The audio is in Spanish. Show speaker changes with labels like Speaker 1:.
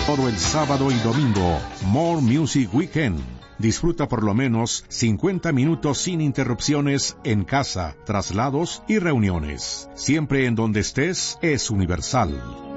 Speaker 1: Todo el sábado y domingo, More Music Weekend. Disfruta por lo menos 50 minutos sin interrupciones en casa, traslados y reuniones. Siempre en donde estés es Universal.